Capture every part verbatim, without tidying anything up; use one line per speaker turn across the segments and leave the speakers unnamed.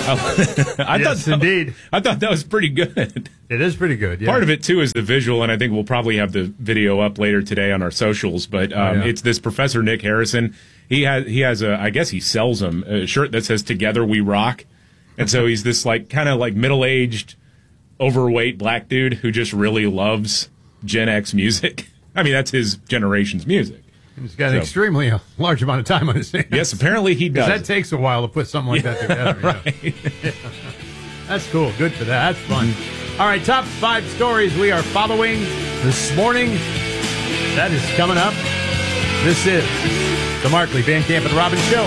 I
yes,
thought
indeed.
I thought that was pretty good.
It is pretty good. Yeah.
Part of it too is the visual, and I think we'll probably have the video up later today on our socials. But um,
oh, yeah.
it's this Professor Nick Harrison. He has he has a I guess he sells them a shirt that says "Together We Rock," and so he's this like kind of like middle aged, overweight black dude who just really loves Gen X music. I mean, that's his generation's music.
He's got
so.
an extremely uh, large amount of time on his hands.
Yes, apparently he does.
That takes a while to put something like
yeah,
that together.
Right.
Yeah. That's cool. Good for that. That's fun. All right, top five stories we are following this morning. That is coming up. This is the Markley, Van Camp, and Robbins Show.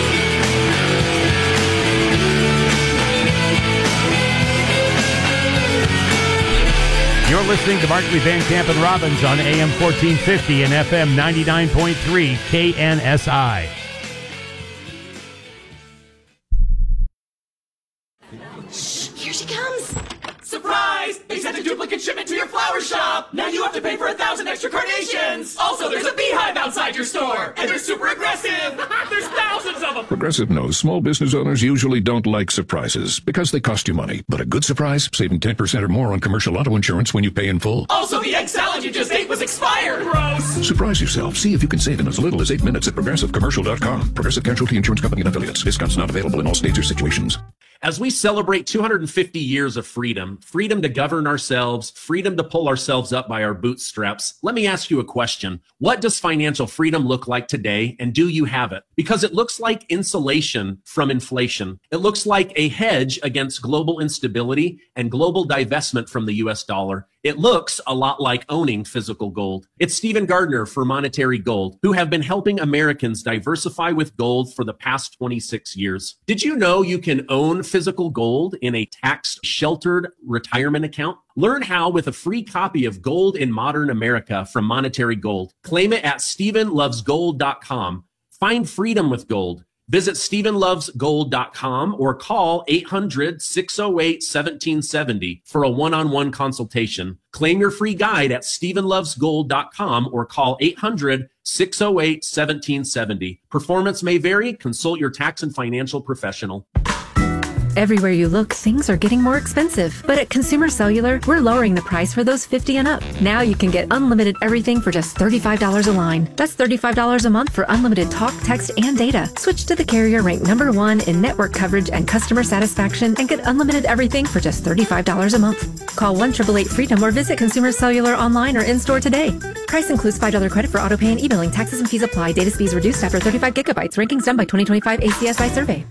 You're listening to Markley, Van Camp, and Robbins on A M fourteen fifty and F M ninety-nine point three K N S I.
Shh, here she comes.
Surprise! They sent a duplicate shipment to your flower shop! Now you have to pay for a thousand extra carnations! Also, there's a beehive outside your store! And they're super aggressive! There's thousands of them!
Progressive knows small business owners usually don't like surprises because they cost you money. But a good surprise, saving ten percent or more on commercial auto insurance when you pay in full.
Also, the egg salad you just ate was expired! Gross!
Surprise yourself. See if you can save in as little as eight minutes at progressive commercial dot com. Progressive Casualty Insurance Company and affiliates. Discounts not available in all states or situations.
As we celebrate two hundred fifty years of freedom, freedom to govern ourselves, freedom to pull ourselves up by our bootstraps, let me ask you a question. What does financial freedom look like today, and do you have it? Because it looks like insulation from inflation. It looks like a hedge against global instability and global divestment from the U S dollar. It looks a lot like owning physical gold. It's Stephen Gardner for Monetary Gold, who have been helping Americans diversify with gold for the past twenty-six years. Did you know you can own physical gold in a tax-sheltered retirement account? Learn how with a free copy of Gold in Modern America from Monetary Gold. Claim it at stephen loves gold dot com. Find freedom with gold. Visit stephen loves gold dot com or call eight hundred, six oh eight, one seven seven oh for a one-on-one consultation. Claim your free guide at stephen loves gold dot com or call eight hundred, six oh eight, one seven seven oh. Performance may vary. Consult your tax and financial professional.
Everywhere you look, things are getting more expensive. But at Consumer Cellular, we're lowering the price for those fifty and up. Now you can get unlimited everything for just thirty-five dollars a line. That's thirty-five dollars a month for unlimited talk, text, and data. Switch to the carrier ranked number one in network coverage and customer satisfaction and get unlimited everything for just thirty-five dollars a month. Call one eight eight eight freedom or visit Consumer Cellular online or in-store today. Price includes five dollars credit for auto pay and e-billing. Taxes and fees apply. Data speeds reduced after thirty-five gigabytes. Rankings done by twenty twenty-five A C S I survey.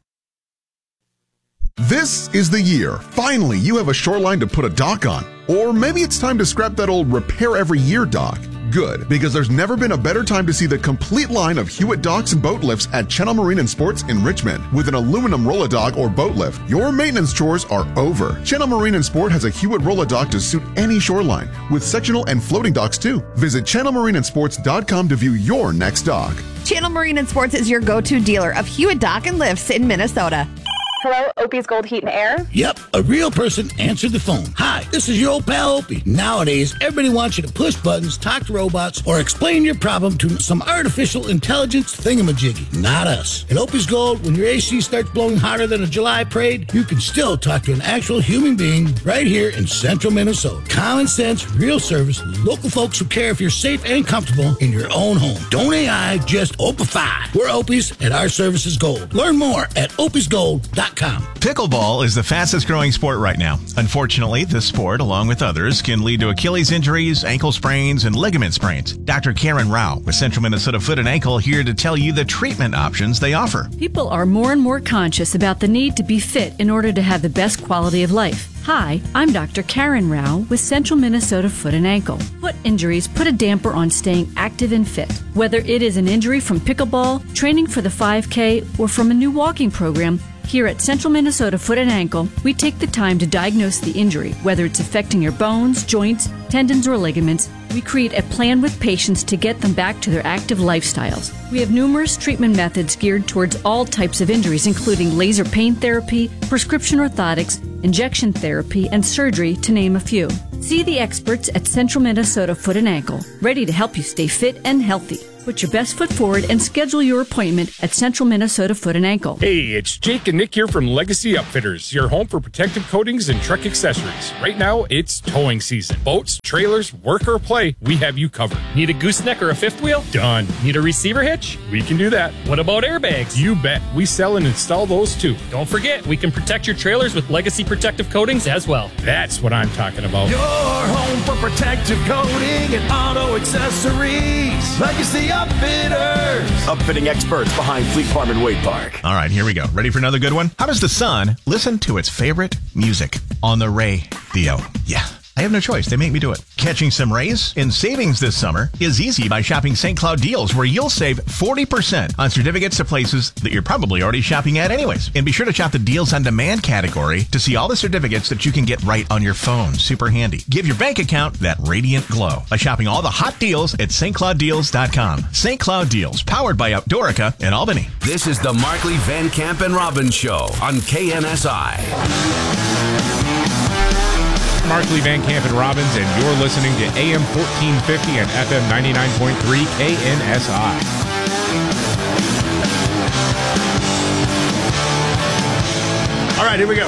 This is the year. Finally, you have a shoreline to put a dock on. Or maybe it's time to scrap that old repair every year dock. Good, because there's never been a better time to see the complete line of Hewitt docks and boat lifts at Channel Marine and Sports in Richmond. With an aluminum roll-a-dock or boat lift, your maintenance chores are over. Channel Marine and Sport has a Hewitt roll-a-dock to suit any shoreline, with sectional and floating docks too. Visit channel marine and sports dot com to view your next dock.
Channel Marine and Sports is your go-to dealer of Hewitt dock and lifts in Minnesota.
Hello, Opie's Gold Heat and Air?
Yep, a real person answered the phone. Hi, this is your old pal Opie. Nowadays, everybody wants you to push buttons, talk to robots, or explain your problem to some artificial intelligence thingamajiggy. Not us. At Opie's Gold, when your A C starts blowing hotter than a July parade, you can still talk to an actual human being right here in central Minnesota. Common sense, real service, local folks who care if you're safe and comfortable in your own home. Don't A I, just Opify. We're Opie's, and our service is gold. Learn more at opies gold dot com.
Pickleball is the fastest growing sport right now. Unfortunately, this sport, along with others, can lead to Achilles injuries, ankle sprains, and ligament sprains. Doctor Karen Rao with Central Minnesota Foot and Ankle here to tell you the treatment options they offer.
People are more and more conscious about the need to be fit in order to have the best quality of life. Hi, I'm Doctor Karen Rao with Central Minnesota Foot and Ankle. Foot injuries put a damper on staying active and fit. Whether it is an injury from pickleball, training for the five K, or from a new walking program, here at Central Minnesota Foot and Ankle, we take the time to diagnose the injury, whether it's affecting your bones, joints, tendons, or ligaments. We create a plan with patients to get them back to their active lifestyles. We have numerous treatment methods geared towards all types of injuries, including laser pain therapy, prescription orthotics, injection therapy, and surgery, to name a few. See the experts at Central Minnesota Foot and Ankle, ready to help you stay fit and healthy. Put your best foot forward and schedule your appointment at Central Minnesota Foot and Ankle.
Hey, it's Jake and Nick here from Legacy Upfitters, your home for protective coatings and truck accessories. Right now, it's towing season. Boats, trailers, work or play, we have you covered.
Need a gooseneck or a fifth wheel?
Done.
Need a receiver hitch?
We can do that.
What about airbags?
You bet. We sell and install those too.
Don't forget, we can protect your trailers with Legacy protective coatings as well.
That's what I'm talking about.
Your home for protective coating and auto accessories. Legacy Upfitters.
Upfitting experts behind Fleet Farm and Wade Park.
All right, here we go. Ready for another good one? How does the sun listen to its favorite music on the radio? Yeah. I have no choice. They make me do it. Catching some rays in savings this summer is easy by shopping Saint Cloud Deals, where you'll save forty percent on certificates to places that you're probably already shopping at anyways. And be sure to shop the Deals on Demand category to see all the certificates that you can get right on your phone. Super handy. Give your bank account that radiant glow by shopping all the hot deals at St Cloud Deals dot com. Saint Cloud Deals, powered by Outdoorica in Albany.
This is the Markley, Van Camp, and Robbins Show on K N S I.
Markley, Van Camp, and Robbins, and you're listening to A M fourteen fifty and F M ninety-nine point three K N S I.
All right, here we go.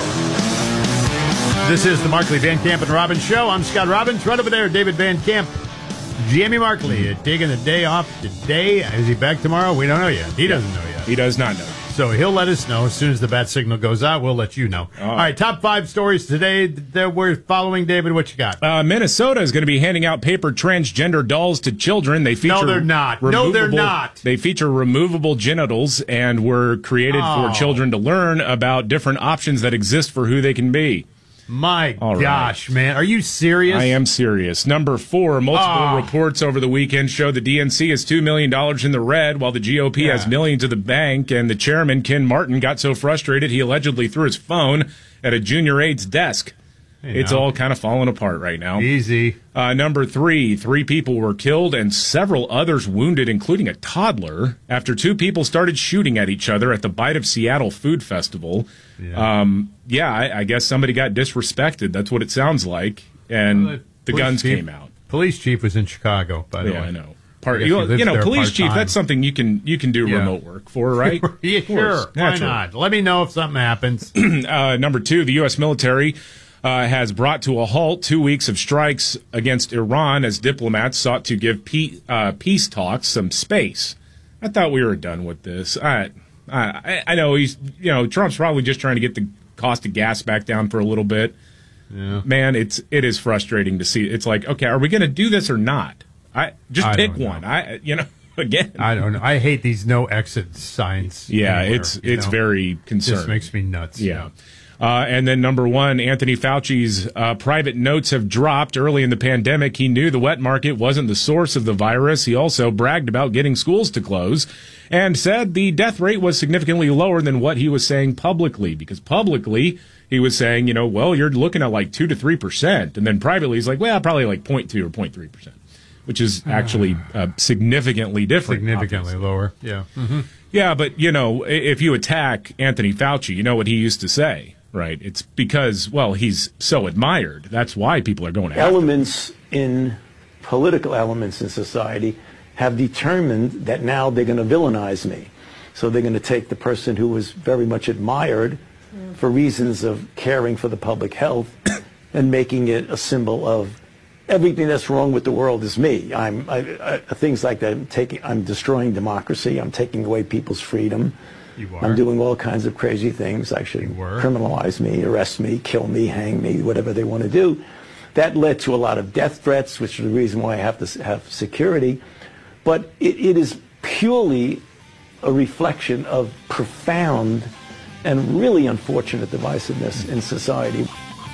This is the Markley, Van Camp, and Robbins Show. I'm Scott Robbins. Right over there, David Van Camp. Jamie Markley uh, taking the day off today. Is he back tomorrow? We don't know yet. He doesn't know yet.
He does not know.
So he'll let us know as soon as the bat signal goes out. We'll let you know. Oh. All right, top five stories today that we're following. David, what you got?
Uh, Minnesota is going to be handing out paper transgender dolls to children. They feature
no, they're not. No, they're not.
They feature removable genitals and were created oh. for children to learn about different options that exist for who they can be.
My All gosh, right. man. Are you serious?
I am serious. Number four, multiple
oh.
reports over the weekend show the D N C is two million dollars in the red, while the G O P yeah. has millions to the bank, and the chairman, Ken Martin, got so frustrated he allegedly threw his phone at a junior aide's desk. Hey, it's now. all kind of falling apart right now.
Easy.
Uh, number three, three people were killed and several others wounded, including a toddler, after two people started shooting at each other at the Bite of Seattle Food Festival. Yeah, um, yeah I, I guess somebody got disrespected. That's what it sounds like. And well, the, the guns
chief,
came out.
Police chief was in Chicago, by the
yeah,
way.
I know. Part, you, you know, police chief, that's something you can you can do yeah. remote work for, right?
yeah, sure. Why not? Let me know if something happens.
uh, number two, the U S military Uh, has brought to a halt two weeks of strikes against Iran as diplomats sought to give pe- uh, peace talks some space. I thought we were done with this. I, I, I know he's, you know, Trump's probably just trying to get the cost of gas back down for a little bit.
Yeah.
Man, it's it is frustrating to see. It's like, okay, are we going to do this or not? I just
I
pick one. I, you know, again,
I don't know. I hate these no exit signs.
Yeah,
anywhere,
it's it's know? very concerning.
It just makes me nuts.
Yeah. yeah. Uh, and then number one, Anthony Fauci's uh, private notes have dropped. Early in the pandemic, he knew the wet market wasn't the source of the virus. He also bragged about getting schools to close and said the death rate was significantly lower than what he was saying publicly, because publicly he was saying, you know, well, you're looking at like two to three percent. And then privately he's like, well, probably like zero point two or zero point three percent, which is actually uh, significantly different.
Significantly
obviously.
lower. Yeah. Mm-hmm.
Yeah. But, you know, if you attack Anthony Fauci, you know what he used to say. Right. It's because, well, he's so admired. That's why people are going after him.
Elements in political elements in society have determined that now they're going to villainize me. So they're going to take the person who was very much admired for reasons of caring for the public health and making it a symbol of everything that's wrong with the world is me. I'm I, I, things like that. I'm taking. I'm destroying democracy. I'm taking away people's freedom.
You are.
I'm doing all kinds of crazy things. I should criminalize me, arrest me, kill me, hang me, whatever they want to do. That led to a lot of death threats, which is the reason why I have to have security. But it, it is purely a reflection of profound and really unfortunate divisiveness in society.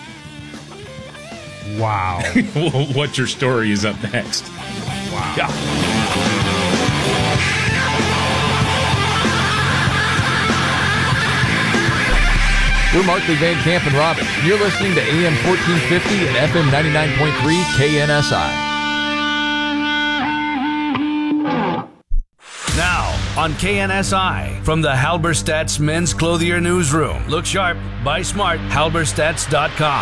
Wow.
What's your story is up next.
Wow.
Yeah.
We're Markley, Van Camp, and Robbins. You're listening to A M fourteen fifty and F M ninety-nine point three K N S I.
Now, on K N S I, from the Halberstadt's Men's Clothier Newsroom. Look sharp, buy smart, halberstadts dot com.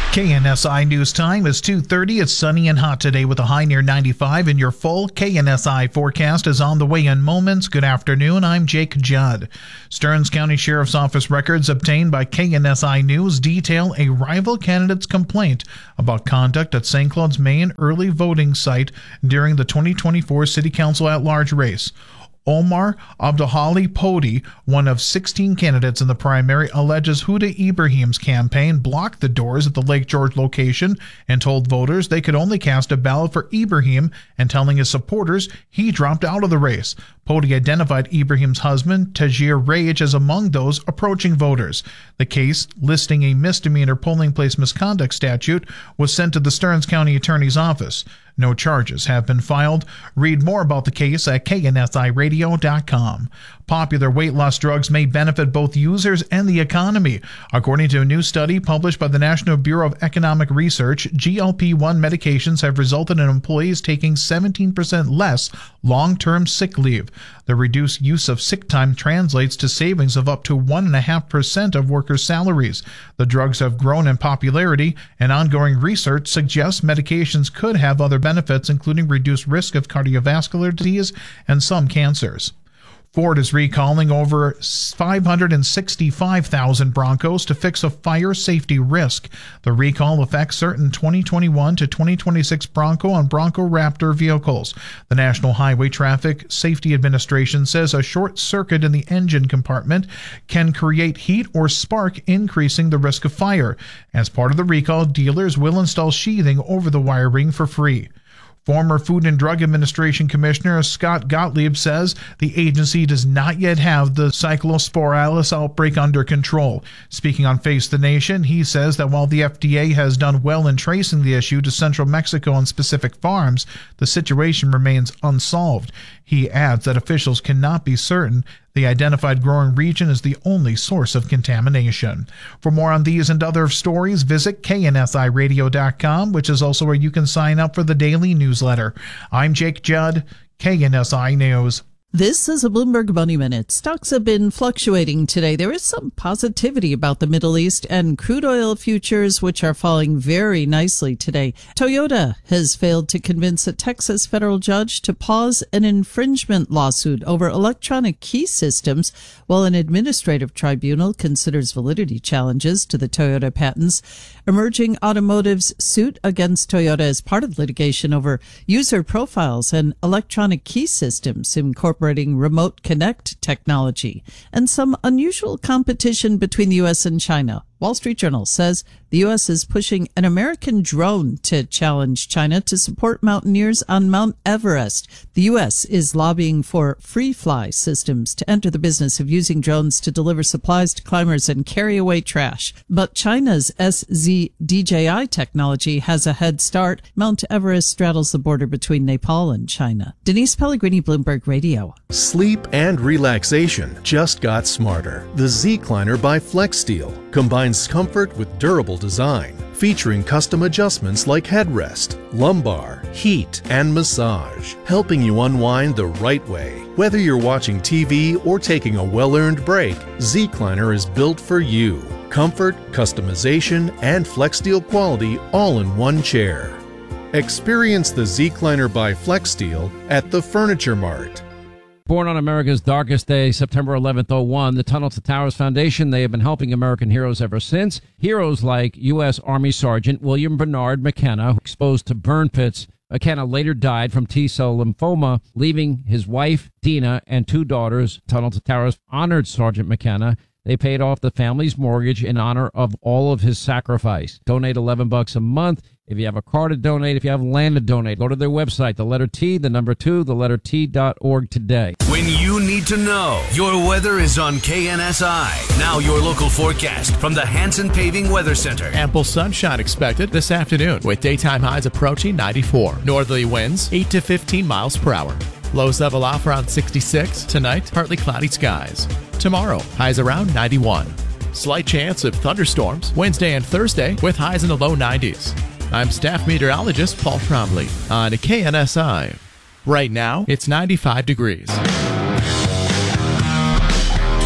K N S I News Time is two thirty. It's sunny and hot today with a high near ninety-five. And your full K N S I forecast is on the way in moments. Good afternoon. I'm Jake Judd. Stearns County Sheriff's Office records obtained by K N S I News detail a rival candidate's complaint about conduct at Saint Cloud's main early voting site during the twenty twenty-four City Council at-large race. Omar Abdulhali Podi, one of sixteen candidates in the primary, alleges Huda Ibrahim's campaign blocked the doors at the Lake George location and told voters they could only cast a ballot for Ibrahim, and telling his supporters he dropped out of the race. Podi identified Ibrahim's husband, Tajir Rage, as among those approaching voters. The case, listing a misdemeanor polling place misconduct statute, was sent to the Stearns County Attorney's Office. No charges have been filed. Read more about the case at K N S I radio dot com. Popular weight loss drugs may benefit both users and the economy. According to a new study published by the National Bureau of Economic Research, G L P one medications have resulted in employees taking seventeen percent less long-term sick leave. The reduced use of sick time translates to savings of up to one point five percent of workers' salaries. The drugs have grown in popularity, and ongoing research suggests medications could have other benefits, including reduced risk of cardiovascular disease and some cancers. Ford is recalling over five hundred sixty-five thousand Broncos to fix a fire safety risk. The recall affects certain twenty twenty-one to twenty twenty-six Bronco and Bronco Raptor vehicles. The National Highway Traffic Safety Administration says a short circuit in the engine compartment can create heat or spark, increasing the risk of fire. As part of the recall, dealers will install sheathing over the wiring for free. Former Food and Drug Administration Commissioner Scott Gottlieb says the agency does not yet have the cyclosporalus outbreak under control. Speaking on Face the Nation, he says that while the F D A has done well in tracing the issue to central Mexico and specific farms, the situation remains unsolved. He adds that officials cannot be certain the identified growing region is the only source of contamination. For more on these and other stories, visit K N S I radio dot com, which is also where you can sign up for the daily newsletter. I'm Jake Judd, K N S I News.
This is a Bloomberg Money Minute. Stocks have been fluctuating today. There is some positivity about the Middle East and crude oil futures, which are falling very nicely today. Toyota has failed to convince a Texas federal judge to pause an infringement lawsuit over electronic key systems, while an administrative tribunal considers validity challenges to the Toyota patents. Emerging Automotive's suit against Toyota is part of litigation over user profiles and electronic key systems incorporating remote connect technology, and some unusual competition between the U S and China. Wall Street Journal says the U S is pushing an American drone to challenge China to support mountaineers on Mount Everest. The U S is lobbying for Free Fly Systems to enter the business of using drones to deliver supplies to climbers and carry away trash. But China's S Z D J I technology has a head start. Mount Everest straddles the border between Nepal and China. Denise Pellegrini, Bloomberg Radio.
Sleep and relaxation just got smarter. The Zecliner by FlexSteel combines comfort with durable design, featuring custom adjustments like headrest, lumbar, heat, and massage, helping you unwind the right way. Whether you're watching T V or taking a well-earned break, Zecliner is built for you. Comfort, customization, and FlexSteel quality all in one chair. Experience the Zecliner by FlexSteel at the Furniture Mart.
Born on America's darkest day, September eleventh, oh one, the Tunnel to Towers Foundation, they have been helping American heroes ever since. Heroes like U S. Army Sergeant William Bernard McKenna, exposed to burn pits. McKenna later died from T-cell lymphoma, leaving his wife, Dina, and two daughters. Tunnel to Towers honored Sergeant McKenna. They paid off the family's mortgage in honor of all of his sacrifice. Donate eleven bucks a month. If you have a car to donate, if you have land to donate, go to their website, the letter T, the number two, the letter T dot org today.
When you need to know, your weather is on K N S I. Now your local forecast from the Hanson Paving Weather Center.
Ample sunshine expected this afternoon with daytime highs approaching ninety-four. Northerly winds eight to fifteen miles per hour. Lows level off around sixty-six. Tonight, partly cloudy skies. Tomorrow, highs around ninety-one. Slight chance of thunderstorms Wednesday and Thursday with highs in the low nineties. I'm staff meteorologist Paul Trombley on K N S I. Right now, it's ninety-five degrees.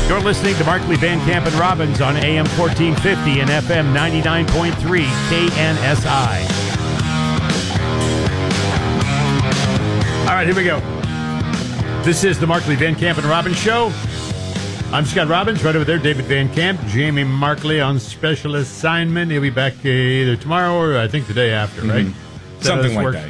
You're listening to Markley, Van Camp, and Robbins on A M fourteen fifty and F M ninety-nine point three K N S I. All right, here we go. This is the Markley, Van Camp, and Robbins Show. I'm Scott Robbins. Right over there, David Van Camp. Jamie Markley on special assignment. He'll be back uh, either tomorrow or I think the day after, right?
Mm-hmm. Something like
works?
that.